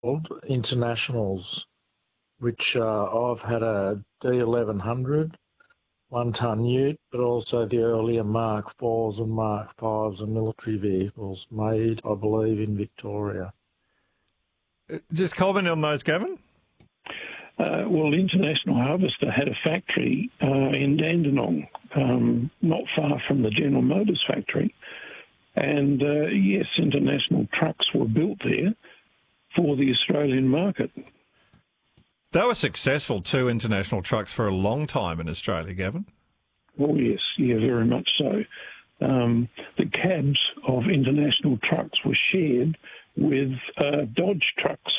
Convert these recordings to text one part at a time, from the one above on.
internationals, which I've had a D1100, 1-ton ute, but also the earlier Mark IVs and Mark Vs and military vehicles made, I believe, in Victoria. Just comment on those, Gavin. Well, International Harvester had a factory in Dandenong, not far from the General Motors factory. And yes, International trucks were built there for the Australian market. They were successful too, International trucks, for a long time in Australia, Gavin. Oh, yes, yeah, very much so. The cabs of International trucks were shared with Dodge trucks.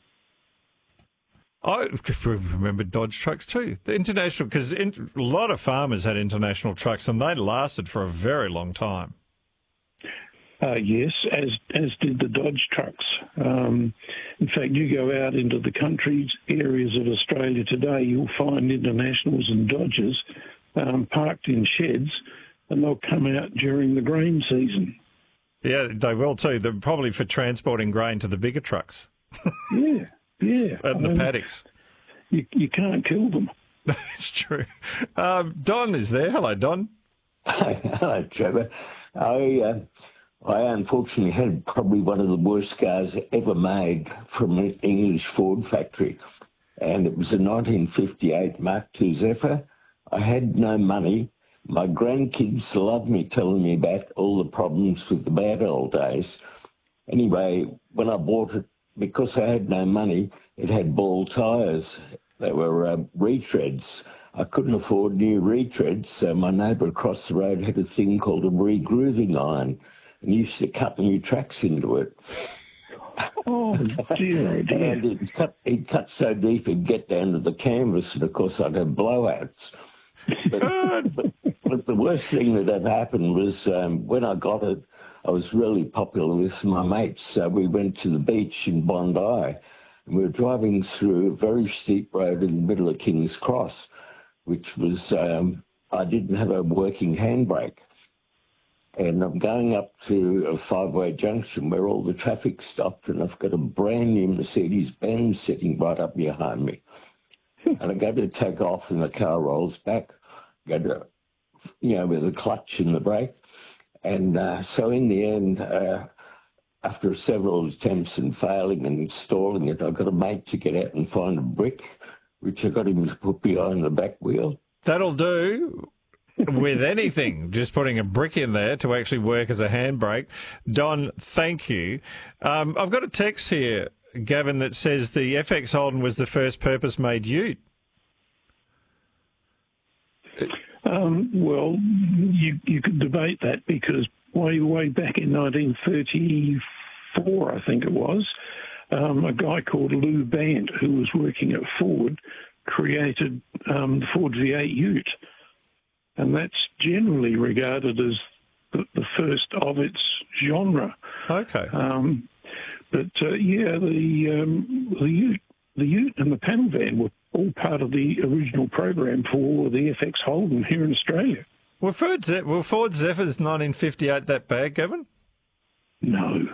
I remember Dodge trucks too. The International, because a lot of farmers had International trucks and they lasted for a very long time. Yes, as did the Dodge trucks. In fact, you go out into the country areas of Australia today, you'll find Internationals and Dodges parked in sheds, and they'll come out during the grain season. Yeah, they will too. They're probably for transporting grain to the bigger trucks. Yeah. And the paddocks. You can't kill them. It's true. Don is there. Hello, Don. Hello, Trevor. I unfortunately had probably one of the worst cars ever made from an English Ford factory, and it was a 1958 Mark II Zephyr. I had no money. My grandkids loved me telling me about all the problems with the bad old days. Anyway, when I bought it, because I had no money, it had ball tyres. They were retreads. I couldn't afford new retreads, so my neighbour across the road had a thing called a regrooving iron and used to cut new tracks into it. Oh, dear. And he'd cut so deep he'd get down to the canvas, and of course I'd have blowouts. But the worst thing that had happened was when I got it, I was really popular with my mates. So we went to the beach in Bondi, and we were driving through a very steep road in the middle of King's Cross, which was, I didn't have a working handbrake. And I'm going up to a five-way junction where all the traffic stopped, and I've got a brand new Mercedes-Benz sitting right up behind me. And I go to take off, and the car rolls back, go to, with the clutch and the brake. And so in the end, after several attempts and failing and installing it, I got a mate to get out and find a brick, which I got him to put behind the back wheel. That'll do with anything, just putting a brick in there to actually work as a handbrake. Don, thank you. I've got a text here, Gavin, that says the FX Holden was the first purpose-made ute. Well, you could debate that because way back in 1934, I think it was, a guy called Lou Bant, who was working at Ford, created the Ford V8 ute. And that's generally regarded as the first of its genre. Okay. The ute and the panel van were all part of the original program for the FX Holden here in Australia. Were Ford Zephyrs 1958 that bad, Gavin? No.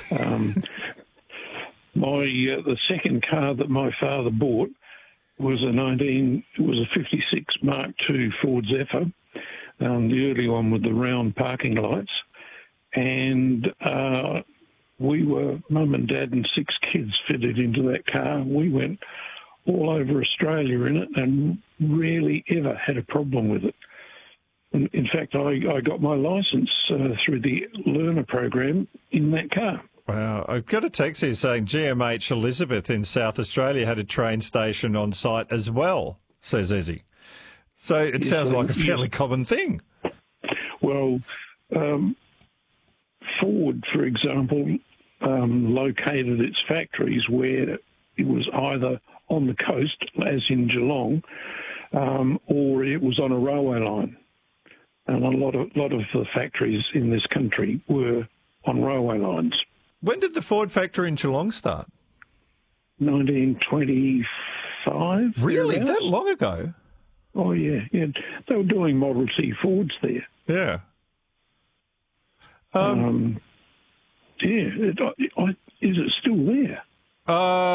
The second car that my father bought was a 56 Mark II Ford Zephyr, the early one with the round parking lights, and we were, Mum and Dad and 6 kids fitted into that car. We went all over Australia in it and rarely ever had a problem with it. In fact, I got my licence through the learner program in that car. Wow. I've got a text here saying GMH Elizabeth in South Australia had a train station on site as well, says Ezzy. So it sounds like a fairly common thing. Well, Ford, for example, located its factories where it was either on the coast, as in Geelong, or it was on a railway line. And a lot of the factories in this country were on railway lines. When did the Ford factory in Geelong start? 1925. Really? That long ago? Oh, yeah. They were doing Model T Fords there. Yeah. Is it still there? Uh,